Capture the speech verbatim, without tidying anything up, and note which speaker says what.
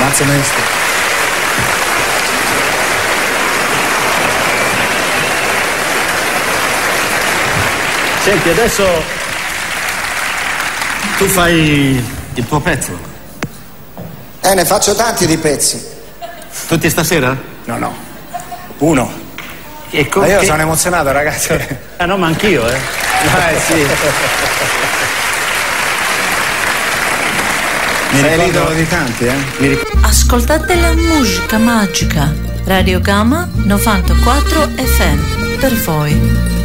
Speaker 1: Grazie maestro.
Speaker 2: Senti, adesso tu fai il tuo pezzo.
Speaker 1: Eh, ne faccio tanti di pezzi.
Speaker 2: Tutti stasera?
Speaker 1: No, no. Uno.
Speaker 2: E con
Speaker 1: Ma io
Speaker 2: che...
Speaker 1: sono emozionato, ragazzi.
Speaker 2: Ah no, ma anch'io, eh.
Speaker 1: Eh sì. Mi Sei l'idolo di tanti, eh? Mi ric-
Speaker 3: Ascoltate la musica magica. Radio Gamma novantaquattro F M. Per voi.